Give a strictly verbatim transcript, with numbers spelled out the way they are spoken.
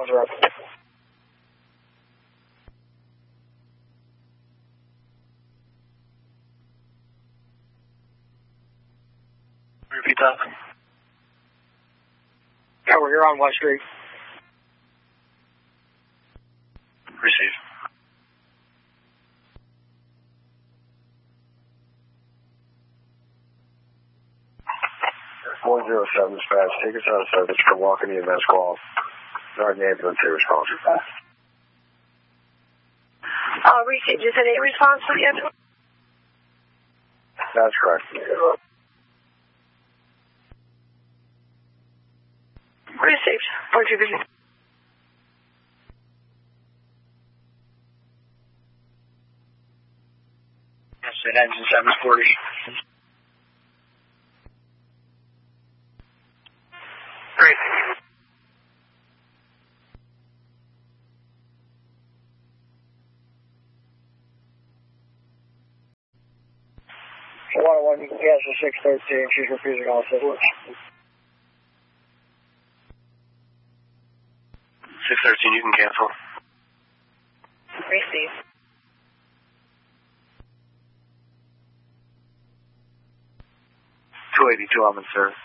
one zero. Repeat that. Tower, you're on West Street. Receive. one zero seven dispatch, take us out of service for walking E M S call. Not an ambulance here response. Uh, received. Is it a response for the ambulance? That's correct. Received. four two busy. That's it. Engine seven forty. Great. one oh one, you can cancel six thirteen. She's refusing all assistance. six thirteen, you can cancel. Receive. two eighty-two, I'm in service.